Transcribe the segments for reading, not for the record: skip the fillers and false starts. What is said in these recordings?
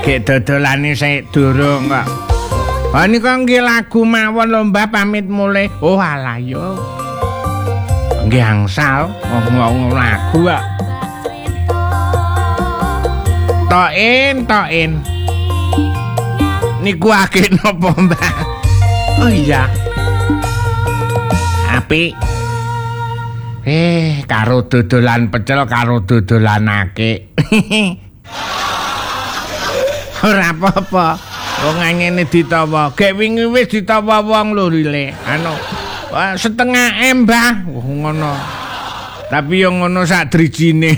Gek dodolane sik durung kok. Oh nika nggih lagu mawon lho Mbah pamit mulih. Oh alah yo. Nggih angsal ngomong lagu kok. Toin. Niku akeh napa Mbah? Oh iya. Apik. Karo dodolan pecel karo dodolan akeh. Ora apa-apa. Wong ngene ditawa. Gek wingi wis ditawa wong lho rile. Setengah M, Mbah. Ngono. Tapi yo ngono sak drijine.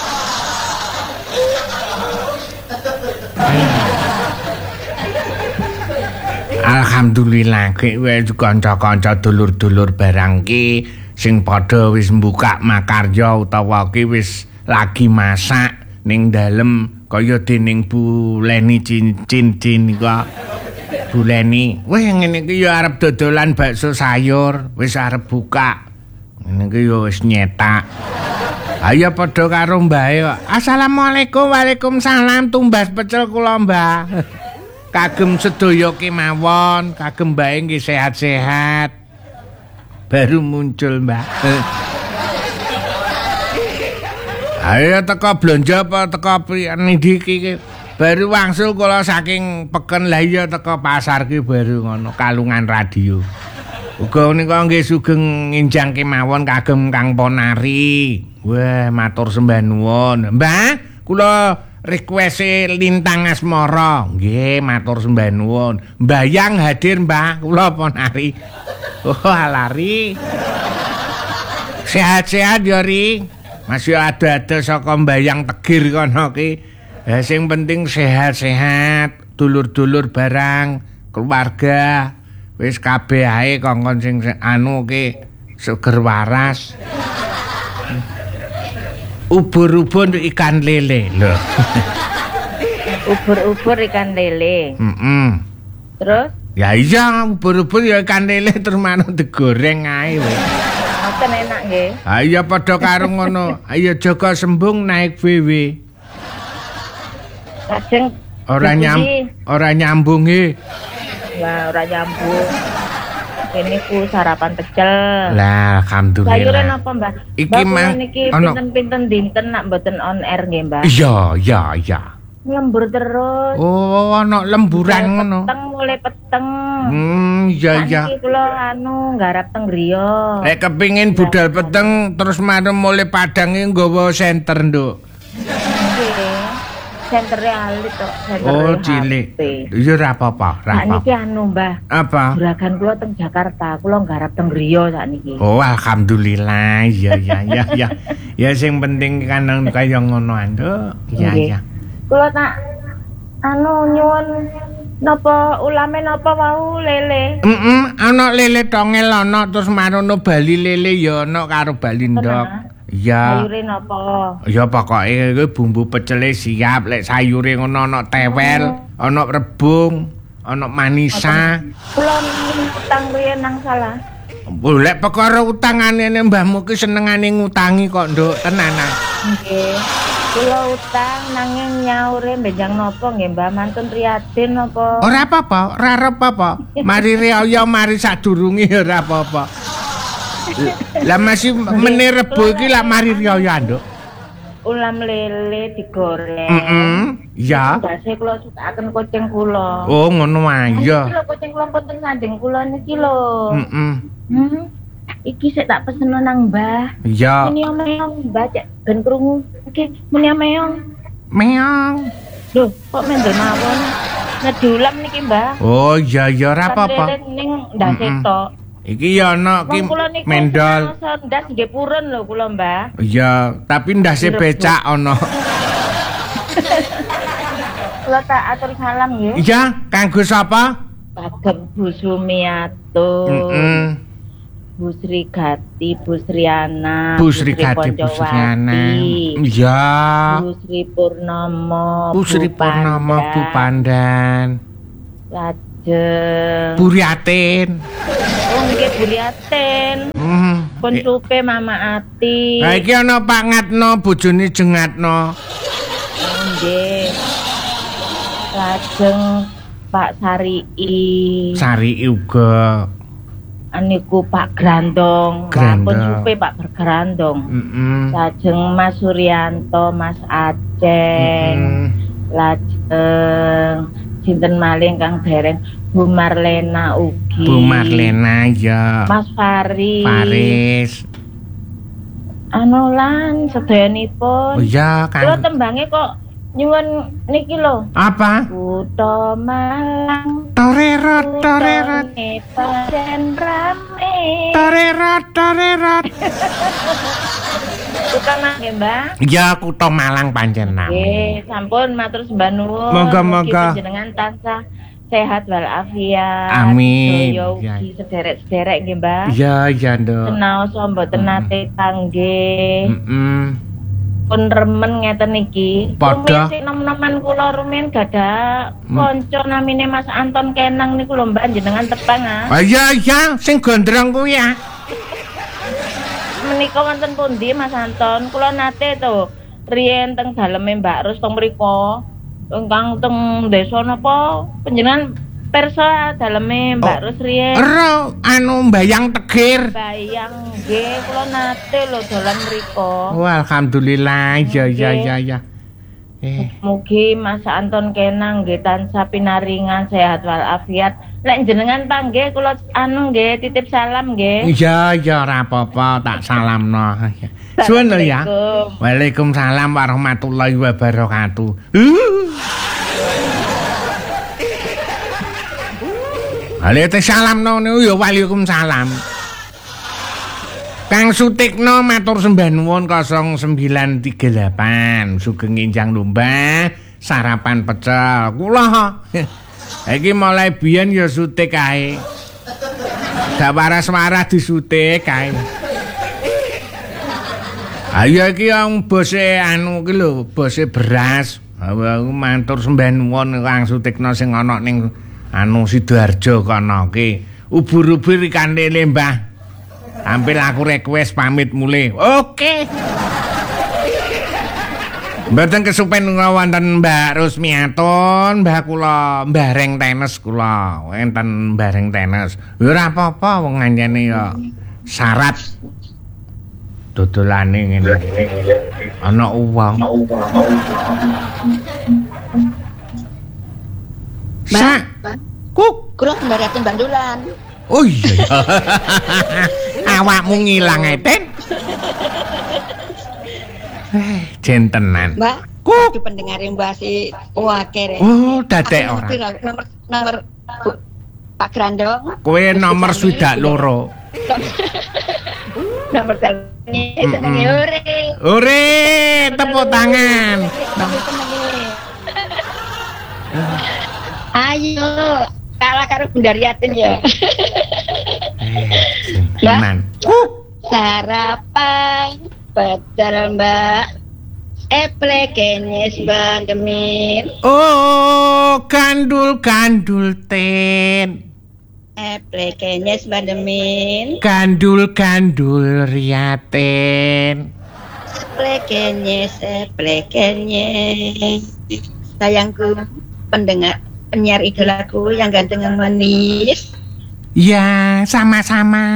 Alhamdulillah ki wis kanca-kanca dulur-dulur barang ki sing padha wis mbukak makarya utawa ki wis lagi masak ning dalem kaya dening Bu Leni cincin nika. Bu Leni, weh ngene iki ya arep dodolan bakso sayur, wis arep buka. Ngene iki ya wis nyetak. Ayo padha karo mbahe kok. Assalamualaikum, waalaikumsalam, tumbas pecel kula, Mbah. Kagem sedaya kemawon, kagem mbahe nggih sehat-sehat. Baru muncul, Mbah. Ayo teko blonjo apa teko nindi iki baru wangsul kula saking peken lah iya teko pasar ki baru ngono kalungan radio. Uga nika nggih sugeng nginjang kemawon kagem Kang Ponari. Wah matur sembah nuwun. Mbah, kula request Lintang Asmara. Nggih matur sembah nuwun. Mbayang hadir Mbah, kula Ponari. Oh alari. Sehat-sehat ya Ri. Masih ada saka mbayang tegir kono ki. Sing penting sehat-sehat, dulur-dulur barang, keluarga. Wis kabeh ae kongkon sing anu ki seger waras. Ubur-ubur ikan lele lho. Ubur-ubur ikan lele. Terus? Ya iya, ubur-ubur ya ikan lele terus manut digoreng ae wis. Ngoten enak nggih. Ayo padha karo ngono. Ayo jaga sembung naik VW. Lajeng ora nyambung e. Lah ora nyambung. Ini ku sarapan pecel. Lah alhamdulillah. Sayuran apa, Mbah? Iki mah niki pinten-pinten dinten nak mboten on air nggih, Mbah. Iya. Lembur terus. Oh, ana lemburan ngono. Mulai peteng. Iya. Iki kula nggarap teng griya. Nek kepingin budal peteng terus marem mulai padange nggawa senter, Nduk. Nggih. Sentere alit tok, sentere. Oh, cilik. Iya ora apa-apa, Nah niki Mbah. Apa? Juragan kula teng Jakarta, kula nggarap teng griya sakniki. Oh, alhamdulillah. Iya. Ya sing penting kan kaya ngono, Nduk. Iya. Kula tak nyuwun napa ulame napa wau lele. Ana lele tongel ana terus marono bali lele ya ana karo bali ndok. Iya. Sayure napa? Ya pokoke iki bumbu pecele siap lek sayure ngono ana tewel, ana rebung, ana manisa. Kula utang riyen nang salah. Lek perkara utangane mbahmu ki senengane ngutangi kok, Nduk, tenanan. Nggih. Kula utang nanging nyaure benjang napa nggih Mbah mantun Riyadin napa? Ora apa-apa, ora apa-apa. Mari riyaya mari sadurunge ora apa-apa. Lah masih meneh rebo iki lak mari riyaya, Nduk. Ulam lele digoreng. Ya. Ndase kula sukaaken kucing kula. Oh, ngono ae. Ya. Kula kucing kula pun teng sanding kula niki lho. Iki sik tak peseno nang Mbah. Iya. Meong Mbah cek ben krungu. Iki meong. Meong. Loh, kok mendel mawon? Ngediulam niki, Mbah. Oh, iya ora apa-apa. Ning ndase tok. Iki ya ana ki mendol. Ndas nggih purun lho kula, Mbah. Iya, tapi ndase becak ana. Kula tak atur salam nggih. Iya, kanggo sapa? Kagem Bu Sumiatul. Bu Sri Gati, Bu Sriana, Bu Sri Gati, Bu Sriana. Iya. Bu Sri Purnomo, Bu Sri Purnomo, Bu Pandan. Lajeng Bu Riatin. Oh nggih Bu Riatin. Pun supe Mama Ati. Ha iki ana Pak Ngatno, bojone Jengatno. Nggih. Lajeng Pak Sarii. Sarii uga. Aniku Pak Grandong. Walaupun supe Pak Grandong. Lajeng Mas Suryanto, Mas Aceng. Lajeng sinten malih kang dereng Bu Marlena ugi. Bu Marlena ya. Mas Faris. Lan sedayanipun. Oh iya kan. Kula tembange kok nyuwun niki lho. Apa? Kutha Malang. Torerot. Paden rame. Torerot. Kutha nggih, Mbak? Ya kutha Malang pancen nami. Nggih, sampun matur sembah nuwun. Moga-moga panjenengan tansah sehat walafiat. Amin. Ya ugi sederek-sederek nggih, Mbak. Iya, Nduk. Senaos mboten nate kangge. Pun remen ngeten iki. Padha sik nom-noman kula rumiyin gadah kanca namine Mas Anton Kenang niku lho Mbak jenengan tepang ah. Iya, sing gondrong kuwi ya. Menika wonten pundi Mas Anton? Kula nate to riyen teng daleme Mbak Rus teng mriku. Ingkang teng desa napa panjenengan persa daleme Mbak Rus riyen. Ero Mbayang Tegir. Bayang nggih kula nate lho dolan mriku. Oh, alhamdulillah. Ya. Mugi Mas Anton Kenang nggih tansah pinaringan sehat walafiat. Lek jenengan panggih kula nggih titip salam nggih. Iya, ora apa-apa tak salamno. Suwun lho ya. Waalaikumsalam warahmatullahi wabarakatuh. Alete salamno niku ya waalaikumsalam. Kang Sutikno matur sembah nuwun 0938 sugeng enjang lomba sarapan pecel. Kula iki mulai biyen ya sutik kae. Gak waras-waras disutik kae. Ayo iki yang bose ki lho, bose beras. Aku matur sembah nuwun Kang Sutikno sing ana ning Sidoarjo kono ki. Ubur-ubur ikan lele, Mbah. Hampir aku request pamit mulai. Oke. Mboten kesupen wonten Mbak Rusmiaton, Mbah kula bareng tenis kula, enten bareng tenis. Ya ora apa-apa wong anjene ya syarat dodolane ngene. Ana uang. Mbak, kula sembaraken bandulan. Oh iya. Awakmu ngilang eten. Jentenan. Mbak, Kuk. di pendengar Mbak si Wakere. Oh, dadek ora. Nomor Pak Grandong. Kowe nomor 22. Nomor senenge ore. Ore, tepuk tangan. Ayo, kalah karo Bundar Yatin ya. Mbak. Sarapan betul Mbak. Kenyes bandemin. Oh, gandul ten. Kenyes bandemin. Gandul riaten. Kenyes. Sayangku pendengar penyiar idolaku yang ganteng yang manis. Ya, sama-sama.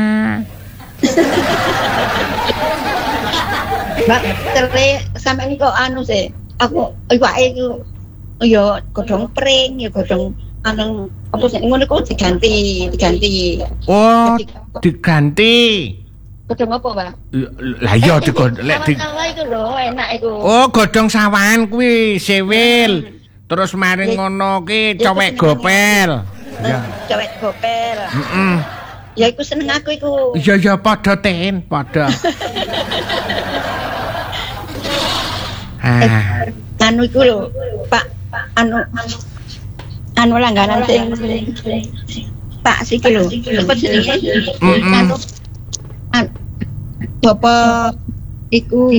Mbak, sampe ini kok anu sih. Aku iwake iku ya godhong pring, ya godhong anu apa sih ngono kok diganti. Oh, diganti. Godhong apa, Mbak? Lah iya digodhong iku lho, enak iku. Oh, godhong sawan kuwi sewil. Terus maring ngono ki cowek gopel. Ya. Cowek gopel. Ya iku seneng aku iku. Iya padha ten, padha. Anu iku lho, Pak anu langganan sing Pak siki lho. Apa jenenge? Bapak iku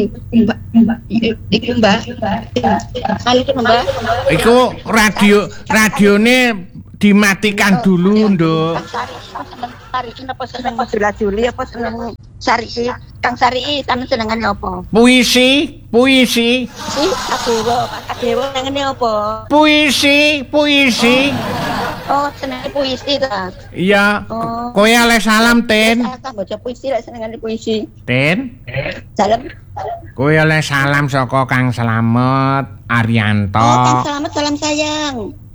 Mbak. Halo Mbak. Iku radione dimatikan dulu, Nduk. Tari kenapa seneng Juli apa seneng Sari, Kang Sari, sampean senengane apa? Puisi. Si Kadewo senengane apa? Puisi. Oh, senengane puisi ta. Iya. Oh. Kowe oleh salam, Tin. Aku baca puisi lek senengane puisi. Tin. Salam. Kowe oleh salam saka Kang Slamet Arianto. Oh, Kang Selamat salam sayang.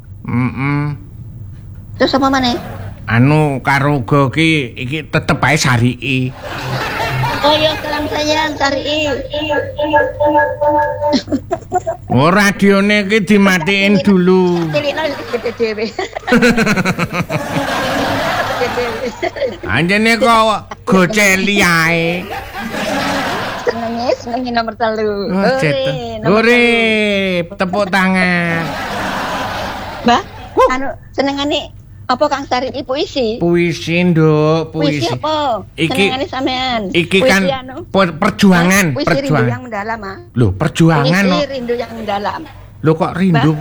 Terus apa maneh? Anu karo uga iki tetep ae Sarii. Oh ya salam sayang Sari. Oh, radione iki dimatiin dulu. Tilino gede dhewe. Anjene kok goceli ae. Senengi nomor 3. Ore, tepuk tangan. Mbah, anu senengane apa Kang Sari puisi? Puisi, Nduk, Puisi apa? Senengane sampean. Iki kan perjuangan, Puisi rindu yang mendalam, ah. Loh, perjuangan. Puisi rindu yang mendalam. Loh, kok rindu?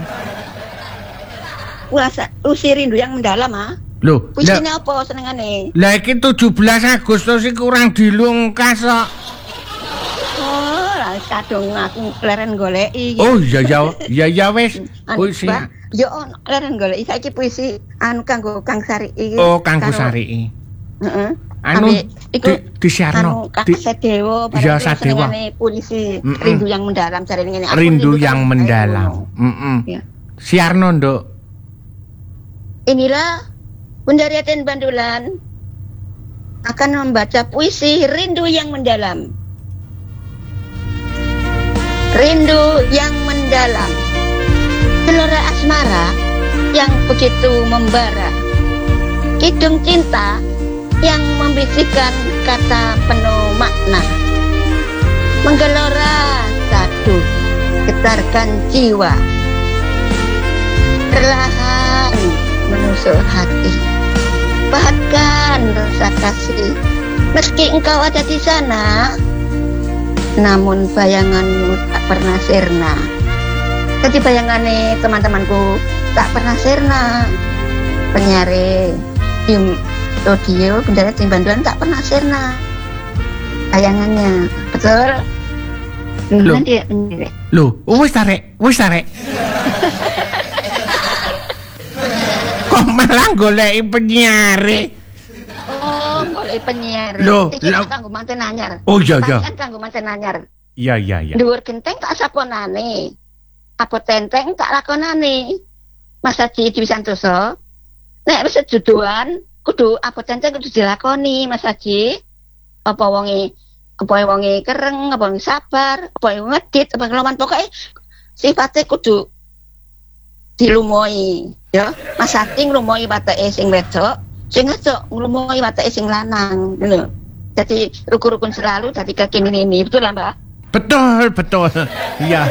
Puisi rindu yang mendalam, ah. Loh, puisine apa senengane? Lah iki 17 Agustus iki kurang dilungkas kok. Oh, lah kadung aku leren goleki. Oh, iya wis. Puisi. Yo leren goleki saiki puisi anu kanggo Kang Sari iki. Oh, kanggo Sari. Heeh. Anu iku disiarno. Kang Sadewo Iya, Sadewo. Puisi rindu yang mendalam jarene ngene. Rindu yang mendalam. Ya. Siarno, Nduk. Inilah Bunda Riatin Bandulan akan membaca puisi Rindu yang Mendalam. Rindu yang mendalam, gelora asmara yang begitu membara, kidung cinta yang membisikkan kata penuh makna, menggelora satu, getarkan jiwa, perlahan menusuk hati, pahatkan rasa kasih. Meski engkau ada di sana, namun bayanganmu tak pernah sirna. Jadi bayangannya teman-temanku tak pernah sirna. Penyiare di audio Bunda Riatin Bandulan tak pernah sirna bayangannya. Betul? Loh, wis tarik. Kok malah goleki penyiare? Oh, golek penyiar. Loh, iki kanggo manten anyar. Oh iya. Kan kanggo manten anyar. Iya. Dhuwur genteng tak saponane. Apa tenteng tak lakonane. Mas Haji Dwi Santoso. Nek wis sejuduan, kudu apa tenteng kudu dilakoni, Mas Haji. Apa wonge kereng, apa wonge sabar, apa wonge ngedit, apa keloman pokoke sifate kudu dilumoi, ya. Mas Haji nglumoi watake sing wedok. Sing ngajak nglumohi watake sing lanang, ngono. Jadi rukun selalu dadi kaki ini, betul lah, Mbak? Betul. Iya.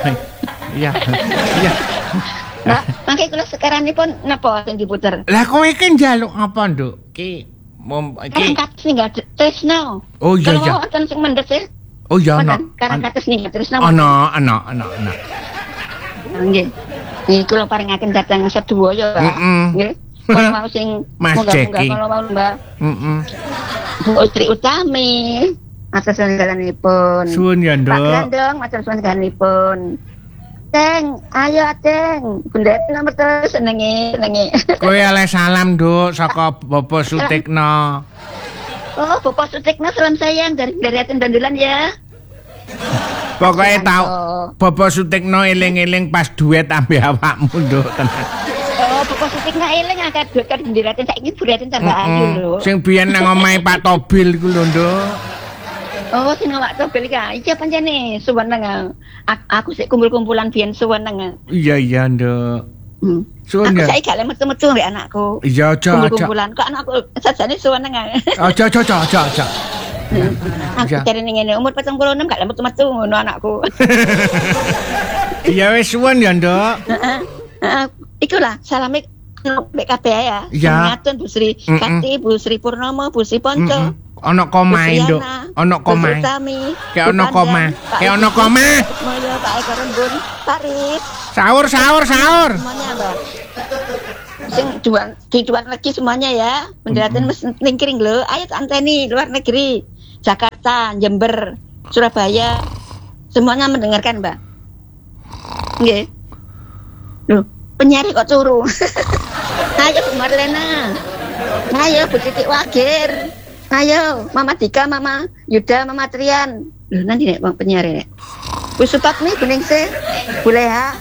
Mbak, mangke kula sekarang ini pun napa sing diputer? Lah kowe iki njaluk apa, Nduk? Ki Karang kates nih gak tresno. Oh iya. Kalau wonten sing mendhet ya. Oh iya ana. Karang kates nih tresno. Ana. Nggih. Niki kula paringaken dhateng sedaya, Pak. Nggih. Kalau mau sing Mas Jeki. Kalau mau Mbak. Bu Tri Utami. Atas segala-galanipun. Suwun ya, Nduk. Pak Grandong, atas segala-galanipun. Teng, ayo Teng. Bunda nomor terus senenge. Kowe oleh salam, Nduk, saka Bapak Sutikno. Oh, Bapak Sutikno salam sayang dari Riatin Bandulan ya. Pokoknya tahu Bapak Sutikno eling-eling pas duet ambek awakmu, Nduk, tenan. Oh, Bapak Sutikno eling akeh duet karo Bunda Riatin saiki Riatin tambah ayu lho. Sing biyen nang omahe Pak Tobil iku lho, Nduk. Oh, sing Pak Tobil iki apa pancene suweneng. Aku sik kumpul-kumpulan biyen suweneng. Iya, Nduk. Suwen ya. Aku saiki gak metu-metu mbek anakku. Iya, aja. Kumpul-kumpulan kok anakku sajane suweneng. Aja. Aku cari ngene umur 46 gak metu-metu ngono anakku. Iya wis suwen ya, Nduk. Heeh. Ikulah salame mbek kabeh ya. Ngatun Bu Sri Kati, Bu Sri Purnomo, Bu Sri Ponco. Ana koma, Nduk. Ana koma. Kayak ana koma. Mulya Pak Eko Rembun, Paris. Sahur. Semuanya, Mbak. Sing dijual lagi semuanya ya. Mendaten mesti ningkiring lho. Ayo anteni luar negeri. Jakarta, Jember, Surabaya, semuanya mendengarkan, Mbak. Nggih. Loh, penyiar kok turu. Ayo Bu Marlena. Ayo Bu Titik Wagir. Ayo Mama Dika, Mama Yuda, Mama Trian. Loh, nanti nek wong penyiar nek. Bu Supat nih Beningsih, Bu Leha.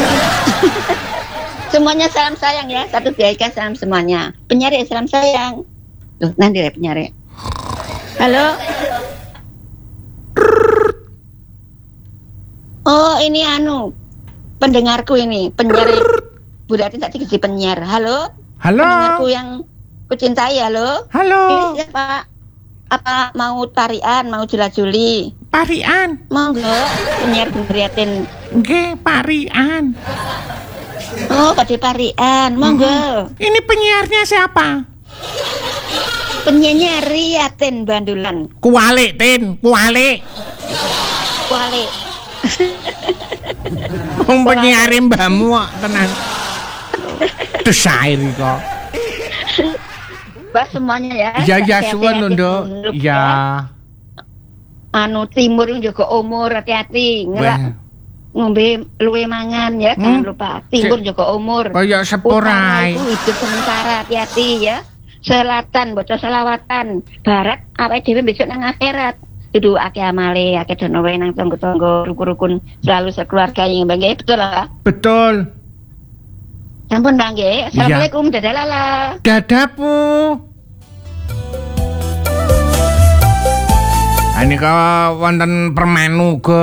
Semuanya salam sayang ya. Satu biaikan salam semuanya. Penyiar salam sayang. Loh, nanti nek penyiar. Halo. Oh, ini pendengarku ini, penyiar. Bu Dati tak dikasih penyiar. Halo. Halo. Pendengarku yang kucintai, halo. Halo. Ini siapa? Apa mau tarian, mau jula-juli? Parian. Monggo, penyiar ngeliatin. Nggih, parian. Oh, pada parian, monggo. Ini penyiarnya siapa? Penyiarnya Riatin Bandulan. Kualik, Tin. Kualik. Kuali. Wong penyiare mbahmu kok tenan. Desair kok. Mbak semuanya ya. Ya suwun lho, Nduk. Ya. Timur juga umur, hati-hati. Ngelak ngombe luwe mangan ya, jangan lupa. Timur juga umur. Kayak sepur ae. Itu hidup sementara, hati-hati ya. Selatan, bocah selawatan. Barat, awake dhewe besok nang akhirat. Kudu akeh amale, akeh dono wae nang tangga-tangga, rukun-rukun selalu sekeluarga yang bangga. Betul lah. Betul. Sampun Mbak nggih. Assalamualaikum, dadah lala. Dadah, Bu. Ini kok wonten permen uga.